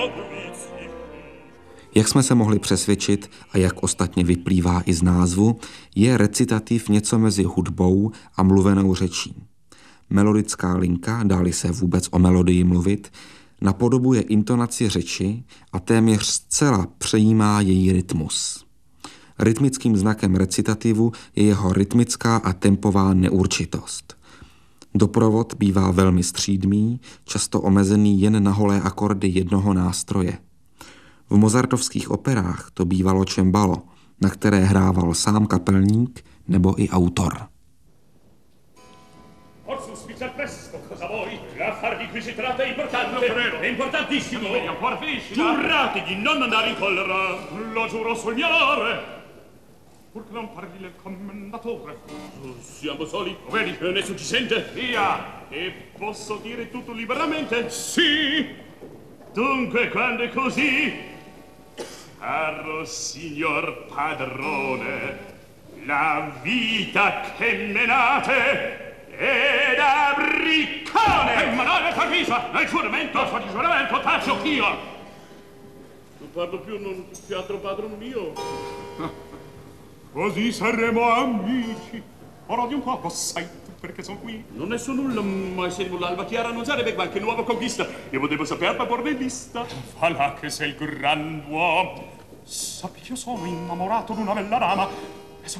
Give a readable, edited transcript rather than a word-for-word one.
Jak jsme se mohli přesvědčit a jak ostatně vyplývá i z názvu, je recitativ něco mezi hudbou a mluvenou řečí. Melodická linka, dá-li se vůbec o melodii mluvit, napodobuje intonaci řeči a téměř zcela přejímá její rytmus. Rytmickým znakem recitativu je jeho rytmická a tempová neurčitost. Doprovod bývá velmi střídmý, často omezený jen na holé akordy jednoho nástroje. V mozartovských operách to bývalo cembalo, na které hrával sám kapelník nebo i autor. Purché non parli del commendatore. Siamo soli, vedi, non è sufficiente. Via! E posso dire tutto liberamente? Sì! Dunque, quando è così, caro signor padrone, la vita che menate è da briccone! Ma no, la visa! Nel giuramento! Fa di giuramento, taccio ch'io! Non parlo più, non teatro padron mio. Così saremo amici. Ora di un po', sai tu perché sono qui? Non è su nulla, ma se l'alba chiara non sarebbe qualche nuova conquista. Io devo saperla porre in lista. Fa là che sei il grand'uomo. Sappi che io sono innamorato d'una bella dama